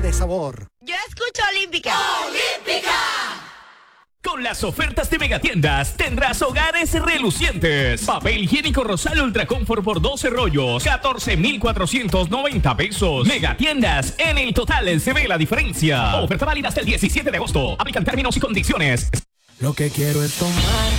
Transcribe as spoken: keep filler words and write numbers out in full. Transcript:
llene de sabor. Yo escucho Olímpica. ¡Olímpica! Con las ofertas de Megatiendas tendrás hogares relucientes. Papel higiénico Rosal Ultra Comfort por doce rollos, catorce mil cuatrocientos noventa pesos. Megatiendas, en el total se ve la diferencia. Oferta válida hasta el diecisiete de agosto. Aplican términos y condiciones. Lo que quiero es tomar